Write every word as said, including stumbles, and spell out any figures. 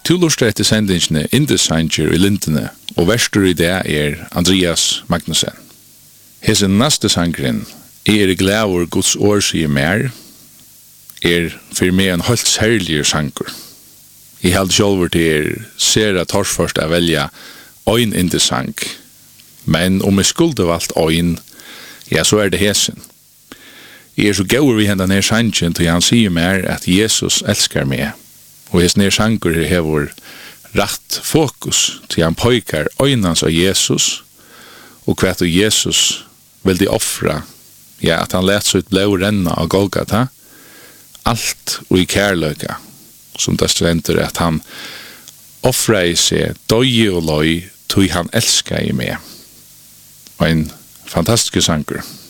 Tu lustar etter sendingene Indesanger i Lintene, og verstur i det er Andreas Magnussen. Hesen neste sangren er glæver Guds år sier mer, er for meg en helt særlig sanger. Jeg held sjálfur til er ser at torsførst å velge øyn indesang, men om jeg skulle valgt øyn, ja, så er det hesen. Jeg er så gauur vi hendan her sangen til han sier mer at Jesus elskar meg, og hesen her sanger hever rett fokus til han pøykar øynans av Jesus, og hva til Jesus vil de offra, ja, at han let så ut blå renna av Golgata, alt og i kærløyga, som det stender at han offra i seg døye og løy, tog han elskar i meg. Og en fantastisk sanger.